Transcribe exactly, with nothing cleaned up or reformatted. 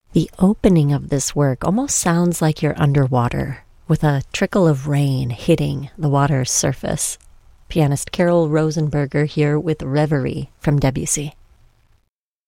The opening of this work almost sounds like you're underwater, with a trickle of rain hitting the water's surface. Pianist Carol Rosenberger here with Reverie from Debussy.